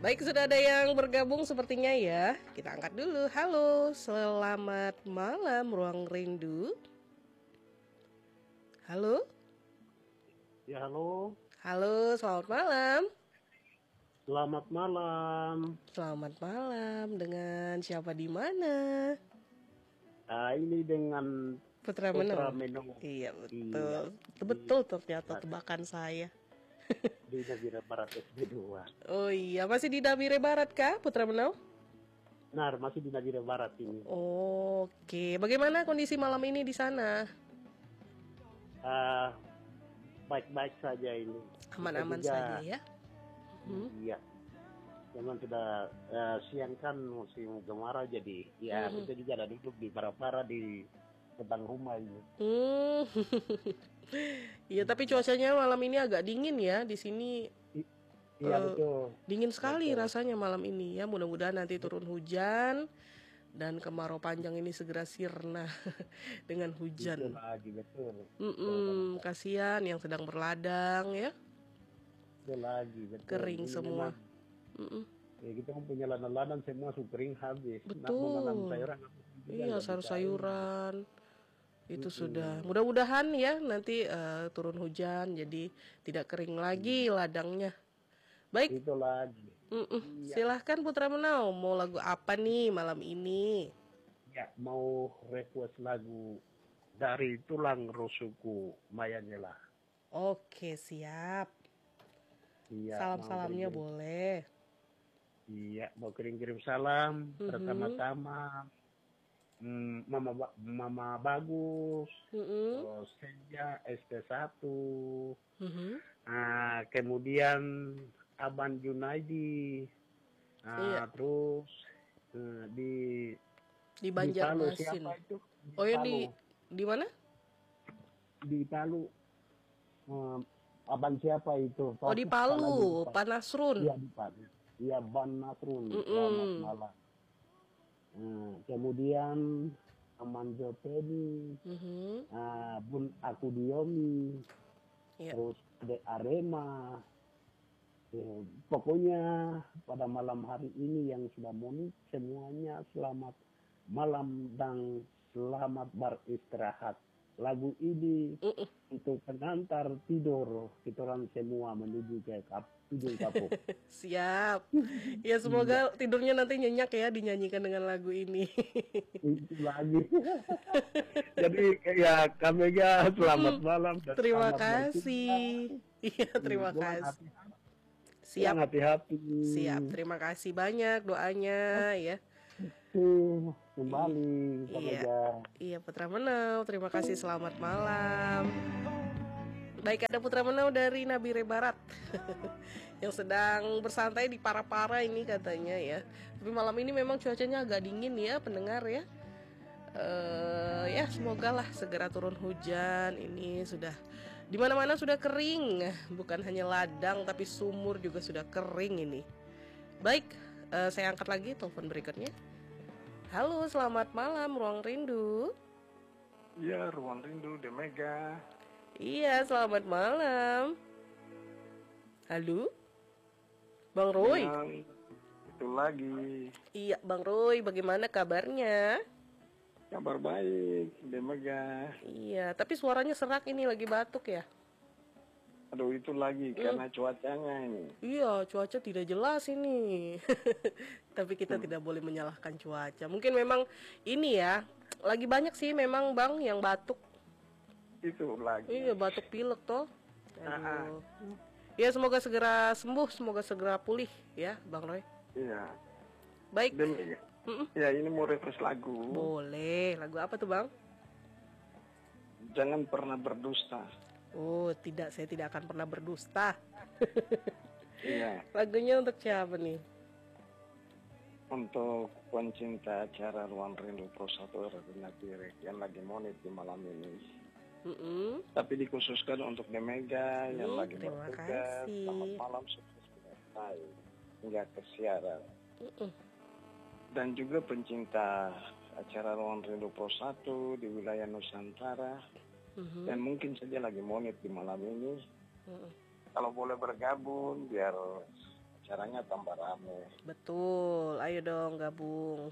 Baik, sudah ada yang bergabung sepertinya ya. Kita angkat dulu. Halo, selamat malam Ruang Rindu. Halo. Ya, halo. Halo, selamat malam. Selamat malam. Selamat malam. Dengan siapa di mana? Ini dengan Putra Putra Menung. Menung. Iya, Iya. betul. Betul ternyata tebakan saya. Di Nabire Barat SD2. Oh iya, masih di Nabire Barat kah, Putra Menau? Nah, masih di Nabire Barat ini. Oke, bagaimana kondisi malam ini di sana? Baik-baik saja ini. Aman-aman saja ya? Iya. Memang sudah siang kan musim kemarau, jadi ya kita juga ada duduk di para-para di depan rumah ini. Iya, tapi cuacanya malam ini agak dingin ya di sini. Iya, betul. Dingin sekali rasanya malam ini ya. Mudah-mudahan nanti turun hujan dan kemarau panjang ini segera sirna dengan hujan. Betul lagi, betul. Kasihan yang sedang berladang ya. Betul lagi, betul. Kering Ini semua. Ya, kita punya ladang-ladang semua kering habis. Betul. Menanam sayuran. Iya, sayur-sayuran. Itu sudah. Mudah-mudahan ya nanti turun hujan jadi tidak kering lagi ladangnya. Baik. Itu lagi. Silahkan Putra Menau, mau lagu apa nih malam ini? Ya, mau request lagu dari Tulang Rusukku, Maya Nela. Oke, siap. Iya, Salam-salamnya boleh. Iya, mau kirim-kirim salam pertama-tama Mama Bagus, terus Senja ST1, kemudian Aban Junaidi, terus di Banjarmasin. Siapa itu? Oh ya, di mana? Di Palu. Aban siapa itu? Oh, di Palu, Pak Nasrun. Iya, di Palu. Iya, Ban Nasrun. Selamat malam. Kemudian Aman Jopeni, Bun Akudiomi, terus De Arema. Pokoknya pada malam hari ini yang sudah monik semuanya selamat malam dan selamat beristirahat. Lagu ini untuk pengantar tidur kita orang semua menuju ke tidur kapuk. Siap. Ya, semoga tidurnya nanti nyenyak ya dinyanyikan dengan lagu ini. Itu lagi. Jadi ya kami ya selamat malam. Terima kasih. Iya, terima kasih. Siap. Hati-hati. Siap. Terima kasih banyak doanya ya. Kembali. Iya, Putra Menau. Terima kasih. Selamat malam. Baik, ada Putra Menau dari Nabire Barat yang sedang bersantai di para-para ini katanya ya. Tapi malam ini memang cuacanya agak dingin ya pendengar ya. Ya semoga lah segera turun hujan. Ini sudah di mana-mana sudah kering, bukan hanya ladang tapi sumur juga sudah kering ini. Baik, saya angkat lagi telepon berikutnya. Halo, selamat malam Ruang Rindu. Iya, Ruang Rindu, The Mega. Iya, selamat malam. Halo, Bang Roy. Itu lagi. Iya, Bang Roy, bagaimana kabarnya? Kabar baik, The Mega. Iya, tapi suaranya serak ini, lagi batuk ya? Aduh, itu lagi karena cuacanya ini. Iya, cuaca tidak jelas ini. Tapi kita tidak boleh menyalahkan cuaca. Mungkin memang ini ya, lagi banyak sih memang Bang yang batuk. Itu lagi. Iya, batuk pilek toh. Aduh. Ya, semoga segera sembuh, semoga segera pulih ya, Bang Roy. Iya. Baik. Ya, ini mau request lagu. Boleh. Lagu apa tuh, Bang? Jangan pernah berdusta. Oh, tidak, saya tidak akan pernah berdusta. Iya. Lagunya untuk siapa nih? Untuk pencinta acara Ruang Rindu Pro 1 Nabire yang lagi monit di malam ini. Tapi dikhususkan untuk The Mega yang lagi bertugas. Selamat malam, sukses selesai hingga ke siaran. Dan juga pencinta acara Ruang Rindu Pro 1 di wilayah Nusantara dan mungkin saja lagi monit di malam ini. Kalau boleh bergabung biar acaranya tambah rame. Betul, ayo dong gabung.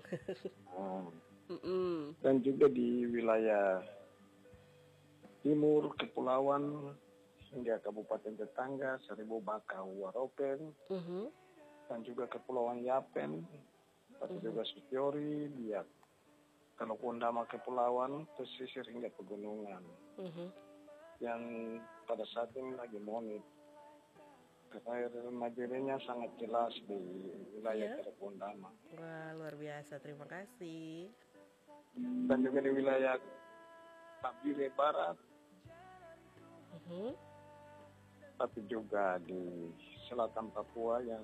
Dan juga di wilayah timur, kepulauan, hingga kabupaten tetangga, Seribu Bakau, Waropen, dan juga kepulauan Yapen, tapi juga Sutiori, Biak. Kalau Kondama kepulauan, pesisir hingga pegunungan. Yang pada saat ini lagi monit. Air Nabire-nya sangat jelas di wilayah Kondama. Wah, luar biasa, terima kasih. Dan juga di wilayah Nabire Barat. Tapi juga di selatan Papua yang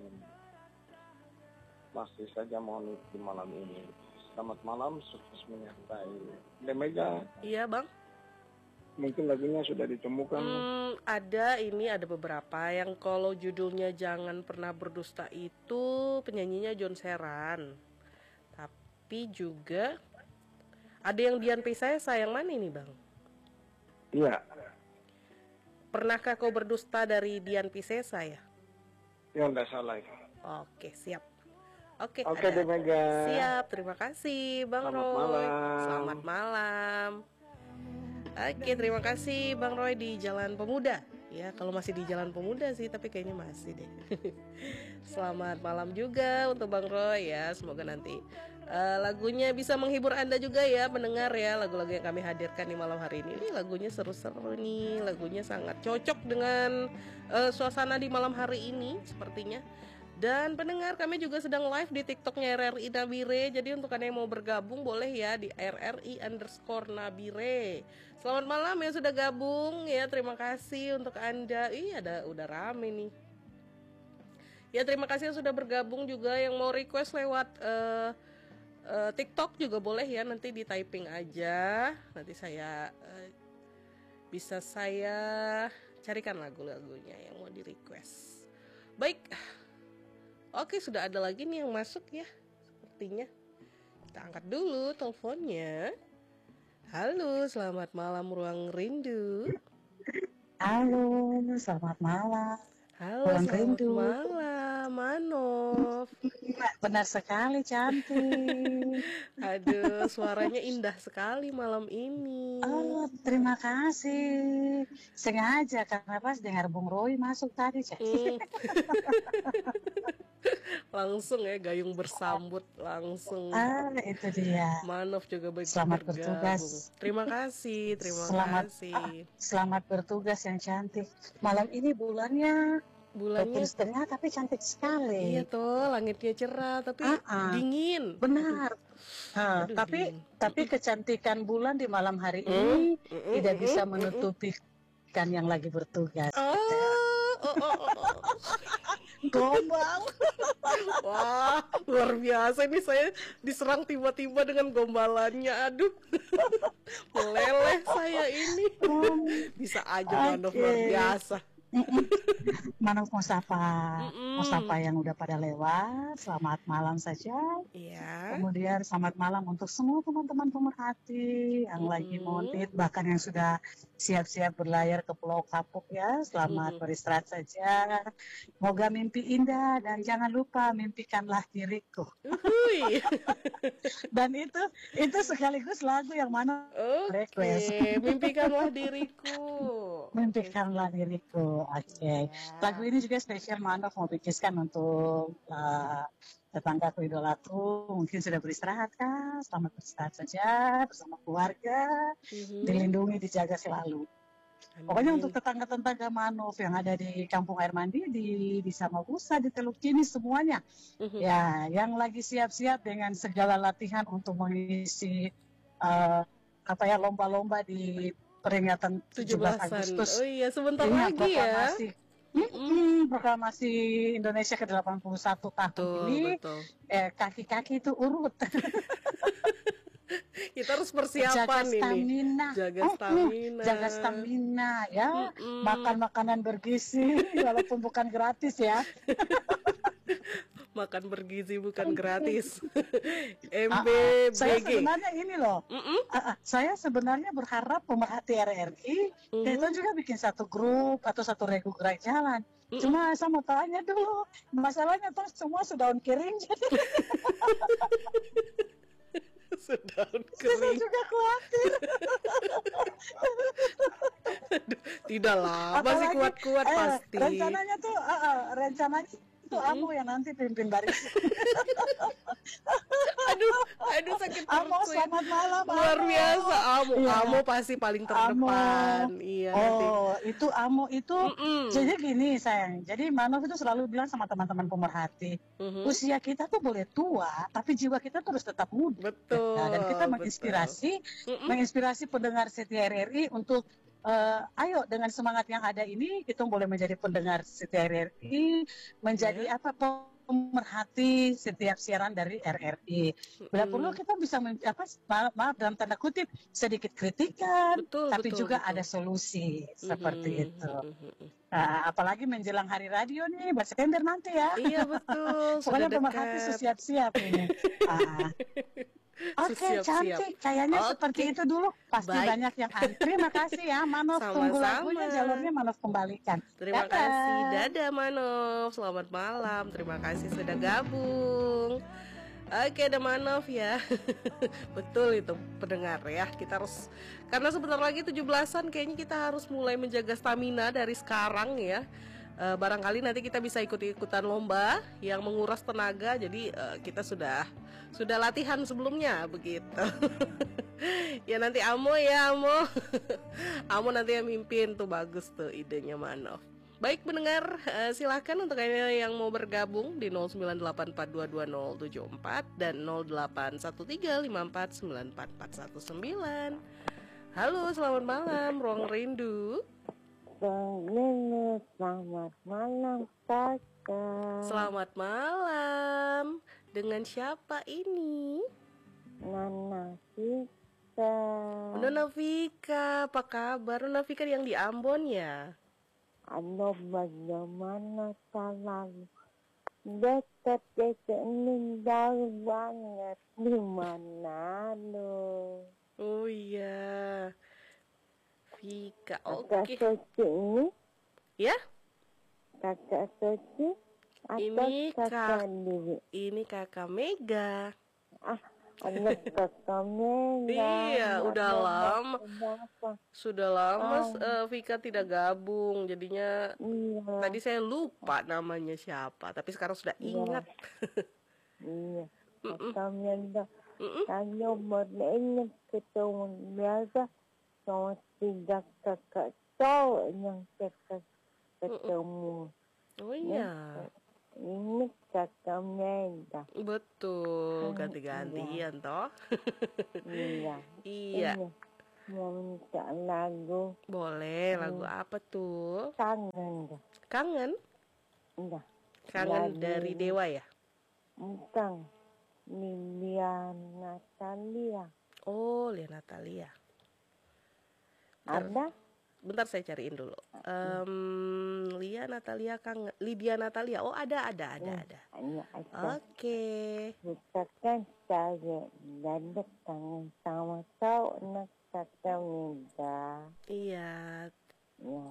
masih saja monit di malam ini. Selamat malam, sukses menyertai Demega. Iya bang. Mungkin lagunya sudah ditemukan. Ada beberapa yang kalau judulnya Jangan Pernah Berdusta itu penyanyinya John Seran. Tapi juga ada yang Dian Piscesa, yang mana ini bang? Iya. Pernahkah kau berdusta dari Dian Piscesa ya? Ya enggak salah itu. Oke, siap. Oke, Demega. Siap, terima kasih Bang Roy. Selamat malam. Oke, terima kasih Bang Roy di Jalan Pemuda. Ya, kalau masih di Jalan Pemuda sih, tapi kayaknya masih deh. Selamat malam juga untuk Bang Roy ya. Semoga nanti lagunya bisa menghibur Anda juga ya, mendengar ya lagu-lagu yang kami hadirkan di malam hari ini. Ini lagunya seru-seru nih, lagunya sangat cocok dengan suasana di malam hari ini sepertinya. Dan pendengar, kami juga sedang live di TikToknya RRI Nabire. Jadi untuk Anda yang mau bergabung boleh ya di RRI_Nabire. Selamat malam yang sudah gabung ya. Terima kasih untuk Anda. Udah rame nih. Ya, terima kasih yang sudah bergabung juga. Yang mau request lewat TikTok juga boleh ya. Nanti di typing aja. Nanti saya bisa saya carikan lagu-lagunya yang mau di request. Baik. Oke, sudah ada lagi nih yang masuk ya. Sepertinya kita angkat dulu teleponnya. Halo, selamat malam Ruang Rindu. Halo, selamat malam. Halo, Ruang Rindu. Malam, Manov. Benar sekali, cantik. Aduh, suaranya indah sekali malam ini. Oh, terima kasih. Sengaja karena pas dengar Bung Roy masuk tadi, Langsung ya gayung bersambut langsung. Itu dia. Manov juga selamat bertugas. Terima kasih, kasih. Selamat bertugas yang cantik. Malam ini bulannya setengah tapi cantik sekali. Iya toh, langitnya cerah tapi dingin. Benar. Tapi kecantikan bulan di malam hari ini tidak bisa menutupi kan yang lagi bertugas. Gombal. Wah, luar biasa ini, saya diserang tiba-tiba dengan gombalannya. Aduh, meleleh saya ini. Bisa aja Manov, luar biasa. Manov mau sapa yang udah pada lewat. Selamat malam saja. Iya. Kemudian selamat malam untuk semua teman-teman pemerhati yang lagi monit, bahkan yang sudah siap-siap berlayar ke Pulau Kapuk ya. Selamat beristirahat saja. Moga mimpi indah dan jangan lupa mimpikanlah diriku. Dan itu sekaligus lagu yang mana request. Mimpikanlah diriku. Mimpikanlah diriku. Oke. Lagu ini juga spesial Manov mau pikirkan untuk tetanggaku idolaku, mungkin sudah beristirahat kan? Selamat beristirahat saja bersama keluarga, dilindungi, dijaga selalu. Pokoknya untuk tetangga-tetangga Manov yang ada di Kampung Air Mandi, di Samabusa, di Teluk Kini semuanya, ya, yang lagi siap-siap dengan segala latihan untuk mengisi lomba-lomba di peringatan 17 Agustus. Oh iya, sebentar lagi ya. Proklamasi Indonesia ke-81 tahun ini. Kaki-kaki itu urut. Kita harus persiapan ini. Jaga stamina ya. Makan makanan bergizi walaupun bukan gratis ya. Makan bergizi bukan gratis. Saya MBBG. sebenarnya ini loh. Saya sebenarnya berharap pemerhati RRI kita juga bikin satu grup atau satu regu gerak jalan. Cuma saya mau tanya dulu, masalahnya tuh semua sudah kirim jadi Sedaun saya kering. juga khawatir. Tidak lah, masih kuat-kuat pasti. Rencananya tuh Amo yang nanti pimpin barisan. Aduh sakit Amo, perut. selamat malam. Luar biasa, Amo. Iya. Amo pasti paling terdepan. Iya, nanti. Itu Amo itu. Jadi gini sayang. Jadi Manov itu selalu bilang sama teman-teman pemerhati, usia kita tuh boleh tua, tapi jiwa kita terus tetap muda. Betul. Dan kita menginspirasi pendengar setia RRI untuk ayo dengan semangat yang ada ini kita boleh menjadi pendengar setia RRI, menjadi pemerhati setiap siaran dari RRI. Bila perlu kita bisa maaf dalam tanda kutip sedikit kritikan, tapi juga ada solusi seperti itu. Apalagi menjelang hari radio nih, buat September nanti ya. Iya betul. Pokoknya pemerhati siap-siap ini. Oke, cantik. Kayaknya seperti itu dulu. Pasti banyak yang antri. Terima kasih ya, Manov. Tunggu lagunya, jalurnya Manov kembalikan. Terima kasih. Dadah, Manov. Selamat malam. Terima kasih sudah gabung. Oke, ada Manov ya. Betul itu pendengar ya. Kita harus, karena sebentar lagi 17-an kayaknya kita harus mulai menjaga stamina dari sekarang ya. Barangkali nanti kita bisa ikut-ikutan lomba yang menguras tenaga. Jadi kita sudah latihan sebelumnya begitu. Ya nanti Amo Amo nanti yang mimpin tuh, bagus tuh idenya Manov. Baik pendengar, silahkan untuk yang mau bergabung di 0884222074 dan 081354944119. Halo, selamat malam, Ruang Rindu. Selamat malam, Kakak. Selamat malam. Dengan siapa ini? Nana Vika. Nona Vika, apa kabar? Nona Vika yang di Ambon ya? Aduh, bagaimana selalu dekat ini jauh banget di mana lo? Oh iya, Vika. Kakak Soci ini? Ya? Kakak Soci atau kakak Dewi? Ini kakak Mega. Ada kakak Mega. Iya, udah lama. Sudah lama Vika tidak gabung. Jadinya tadi saya lupa namanya siapa, tapi sekarang sudah ingat. Iya. Kakak Mega. Saya beringat ketemu biasa sama 3 kakak cowok yang ketemu. Oh iya. Ini kakak Mega. Betul, ganti-gantian toh. Iya. Mau minta lagu. Boleh, lagu apa tuh? Kangen. Kangen? Enggak. Kangen dari Dewa ya? Bukan. Lia Natalia. Oh, Lia Natalia. Ada? Bentar saya cariin dulu. Lia Natalia Kangen. Lydia Natalia. Oh, ada. Oke. Kita kan saya dadak kangen sama kau, nak kakak Mega. Iya. Ya.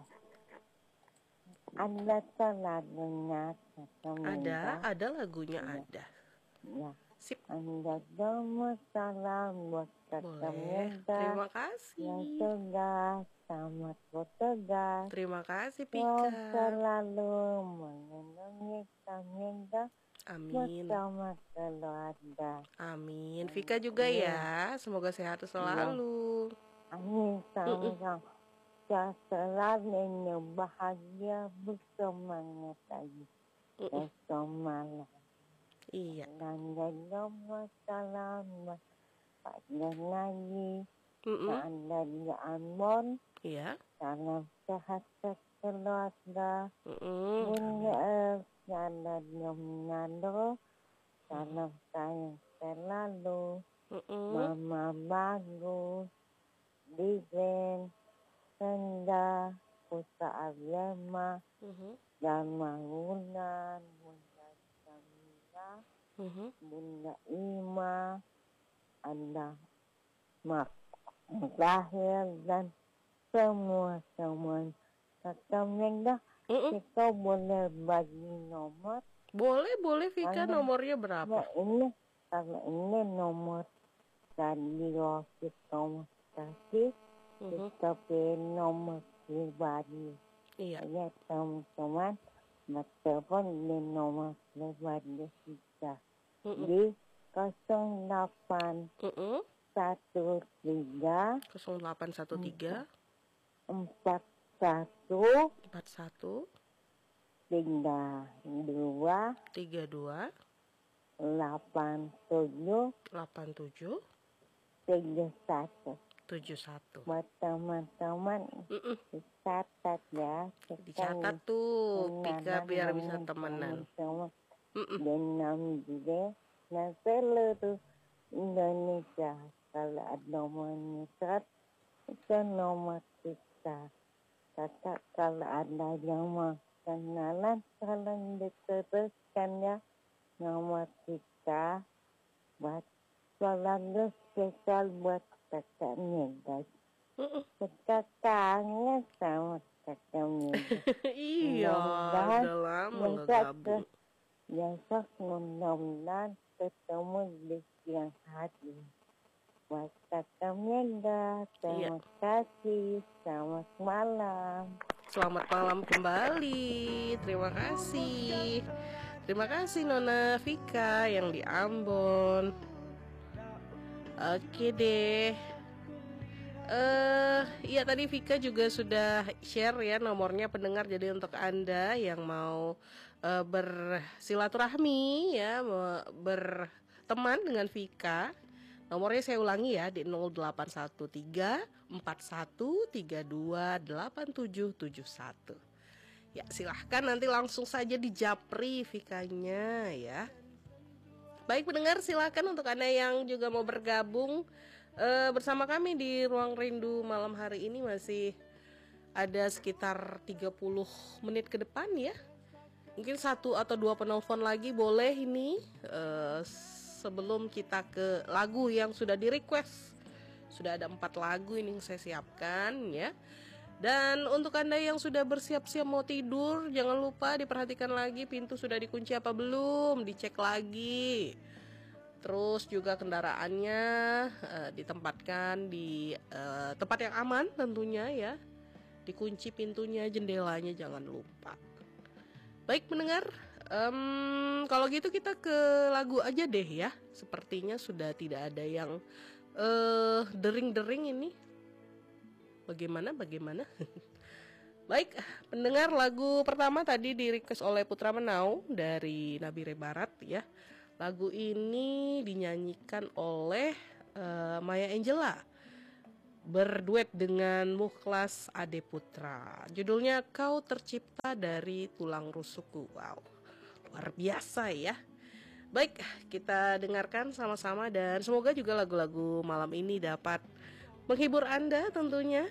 Ada kan lagunya kakak Mega? Ada lagunya ada. Ya. Sip. Anda semua salam buat kakak Mega. Terima kasih. Yang tegas, selamat bertugas. Terima kasih Pika. Yang selalu mengenangi Kak Mega. Amin. Bersama keluarga. Amin. Vika juga ya. Semoga sehat selalu. Amin. Sama-sama. Ya selalu bahagia, bersemangat lagi. Besok malam. Iya. Dan jangan salam Pak Janagi. Dan dari Ambon. Iya. Salam sehat keluarga. Bunda Salam Nado. Salam sayang selalu. Mama bagus. Diven. Senda. Pusa Abiema. Dan Mangunan. Bunda Ima, Anda Mak lahir dan semua kakaknya kita boleh bagi nomor. Boleh Vika, nomornya berapa? Karena ini nomor tadi waktu komunikasi, tapi nomor pribadi. Iya. Ya teman-teman, telepon di nomor pribadi kita di 08 13 0813 41 32 87 71. Buat teman-teman dicatat ya. Dicatat tuh Vika biar bisa temenan. Dan juga seluruh Indonesia kalau ada menyekat ke nomor kita. Kakak kalau ada yang mau kenalan tolong diteruskan ya nomor kita buat lagu spesial buat kakaknya guys. Kita kangen sama kakaknya. Iya, udah lama gak gabung. Besok mudah-mudahan ketemu di siang hari. Buat kakaknya, terima kasih. Selamat malam. Selamat malam kembali. Terima kasih. Terima kasih Nona Vika yang di Ambon. Oke deh. Iya tadi Vika juga sudah share ya nomornya pendengar. Jadi untuk Anda yang mau bersilaturahmi ya, berteman dengan Vika, nomornya saya ulangi ya di 0813 4132 8771. Ya silahkan nanti langsung saja dijapri Vikanya ya. Baik pendengar, silakan untuk Anda yang juga mau bergabung bersama kami di Ruang Rindu malam hari ini. Masih ada sekitar 30 menit ke depan ya. Mungkin 1 atau 2 penelpon lagi boleh ini sebelum kita ke lagu yang sudah di request. Sudah ada 4 lagu ini yang saya siapkan ya. Dan untuk Anda yang sudah bersiap-siap mau tidur, jangan lupa diperhatikan lagi pintu sudah dikunci apa belum, dicek lagi. Terus juga kendaraannya ditempatkan di tempat yang aman tentunya ya. Dikunci pintunya, jendelanya jangan lupa. Baik pendengar, kalau gitu kita ke lagu aja deh ya. Sepertinya sudah tidak ada yang dering-dering ini. Bagaimana? Baik, pendengar, lagu pertama tadi di request oleh Putra Menau dari Nabire Barat ya. Lagu ini dinyanyikan oleh Maya Angela berduet dengan Mukhlas Ade Putra. Judulnya Kau Tercipta Dari Tulang Rusukku. Wow, luar biasa ya. Baik, kita dengarkan sama-sama dan semoga juga lagu-lagu malam ini dapat menghibur Anda tentunya,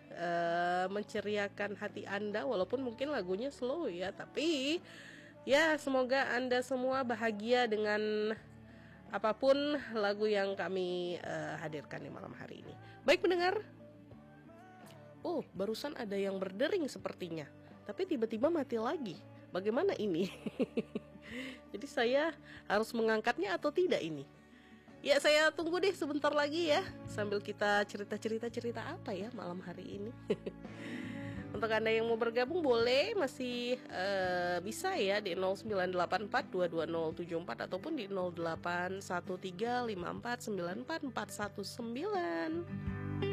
menceriakan hati Anda walaupun mungkin lagunya slow ya, tapi ya semoga Anda semua bahagia dengan apapun lagu yang kami hadirkan di malam hari ini. Baik pendengar, barusan ada yang berdering sepertinya, tapi tiba-tiba mati lagi. Bagaimana ini? Jadi saya harus mengangkatnya atau tidak ini? Ya saya tunggu deh sebentar lagi ya, sambil kita cerita apa ya malam hari ini. Untuk Anda yang mau bergabung boleh, masih bisa ya di 0984220074 ataupun di 0813549449.